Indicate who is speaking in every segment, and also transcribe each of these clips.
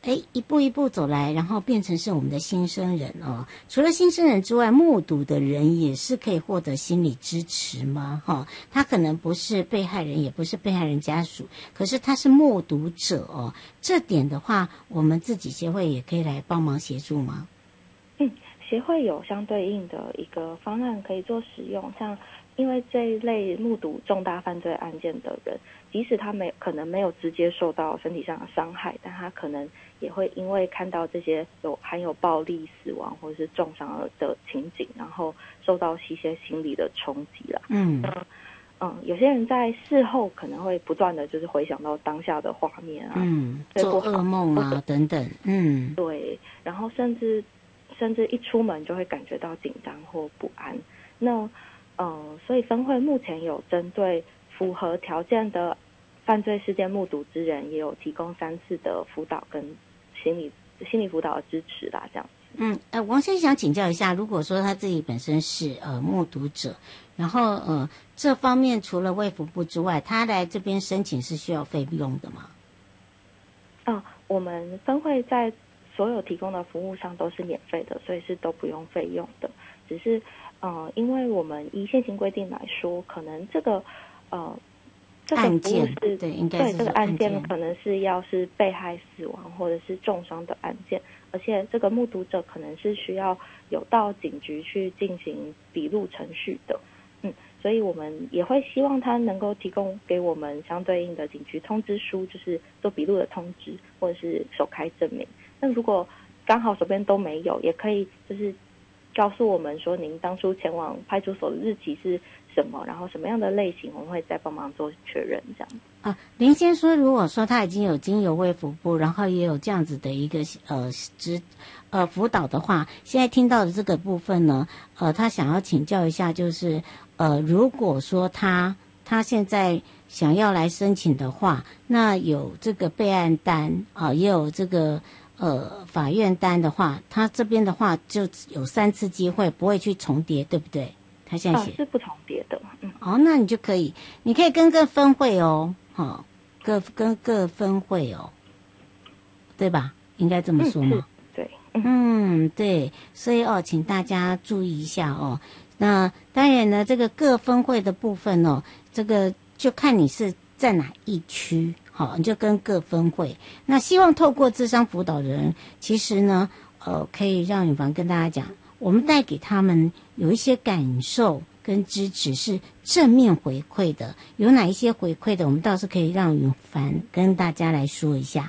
Speaker 1: 一步一步走来，然后变成是我们的新生人哦。除了新生人之外，目睹的人也是可以获得心理支持吗？他可能不是被害人，也不是被害人家属，可是他是目睹者哦。这点的话，我们自己协会也可以来帮忙协助吗？
Speaker 2: 协会有相对应的一个方案可以做使用，像因为这一类目睹重大犯罪案件的人，即使他可能没有直接受到身体上的伤害，但他可能也会因为看到这些含有暴力、死亡或者是重伤的情景，然后受到一些心理的冲击啦。有些人在事后可能会不断的就是回想到当下的画面啊，
Speaker 1: 做噩梦啊等等，
Speaker 2: 对，然后甚至一出门就会感觉到紧张或不安。那所以分会目前有针对符合条件的犯罪事件目睹之人，也有提供3次的辅导跟心理辅导的支持啦，这样子。
Speaker 1: 王先生想请教一下，如果说他自己本身是目睹者，然后这方面除了卫福部之外，他来这边申请是需要费用的吗？
Speaker 2: 我们分会在所有提供的服务上都是免费的，所以是都不用费用的。只是因为我们依现行规定来说，可能这个
Speaker 1: 案件
Speaker 2: 是
Speaker 1: 对，应该是
Speaker 2: 这个案件可能是要是被害死亡或者是重伤的案件，而且这个目睹者可能是需要有到警局去进行笔录程序的。所以我们也会希望他能够提供给我们相对应的警局通知书，就是做笔录的通知或者是手开证明。那如果刚好手边都没有，也可以就是告诉我们说您当初前往派出所的日期是什么，然后什么样的类型，我们会再帮忙做确认这样。
Speaker 1: 林先说，如果说他已经有经由卫福部，然后也有这样子的一个辅导的话，现在听到的这个部分呢，他想要请教一下，就是如果说他现在想要来申请的话，那有这个备案单也有这个法院单的话，他这边的话就有3次机会，不会去重叠，对不对？他现在写
Speaker 2: 是不重叠的。
Speaker 1: 那你就可以，你可以跟各分会哦，各分会哦，对吧？应该这么说吗？
Speaker 2: 对，
Speaker 1: 对，所以请大家注意一下哦。那当然呢，这个各分会的部分哦，这个就看你是在哪一区，你就跟各分会。那希望透过諮商辅导人，其实呢，可以让允凡跟大家讲，我们带给他们有一些感受跟支持是正面回馈的，有哪一些回馈的，我们倒是可以让允凡跟大家来说一下。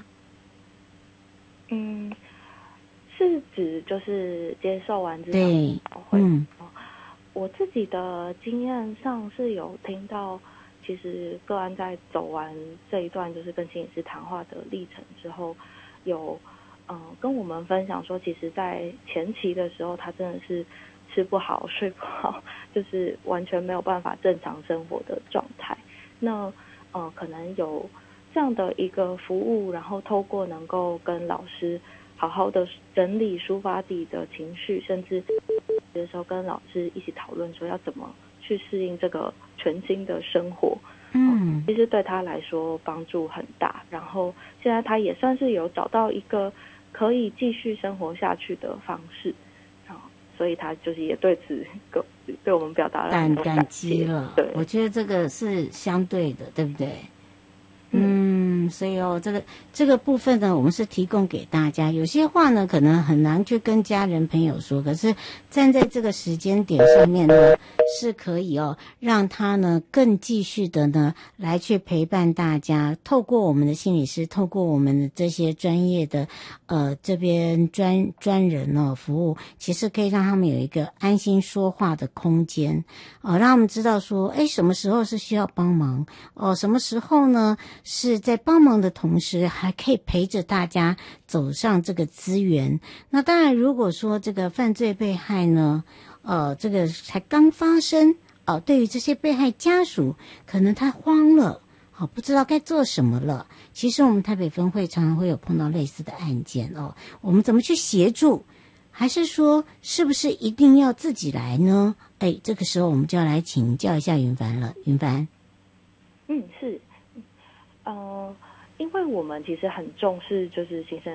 Speaker 2: 是指就是接受完之后
Speaker 1: 对，
Speaker 2: 我自己的经验上是有听到，其实个案在走完这一段就是跟心理师谈话的历程之后，有跟我们分享说，其实在前期的时候，他真的是吃不好睡不好，就是完全没有办法正常生活的状态。那可能有这样的一个服务，然后透过能够跟老师好好的整理抒发自己的情绪，甚至有的时候跟老师一起讨论说要怎么去适应这个全新的生活，其实对他来说帮助很大。然后现在他也算是有找到一个可以继续生活下去的方式，所以他就是也对此对我们表达了很多
Speaker 1: 感激了。对，我觉得这个是相对的，对不对？所以这个部分呢，我们是提供给大家。有些话呢，可能很难去跟家人朋友说，可是站在这个时间点上面呢，是可以让他呢更继续的呢来去陪伴大家。透过我们的心理师，透过我们的这些专业的这边专人服务，其实可以让他们有一个安心说话的空间让他们知道说，什么时候是需要帮忙什么时候呢是在帮忙的同时，还可以陪着大家走上这个资源。那当然，如果说这个犯罪被害呢，这个才刚发生，对于这些被害家属，可能他慌了，不知道该做什么了。其实我们台北分会常常会有碰到类似的案件我们怎么去协助？还是说，是不是一定要自己来呢？这个时候我们就要来请教一下云凡了。云凡，
Speaker 2: 是。因为我们其实很重视就是新生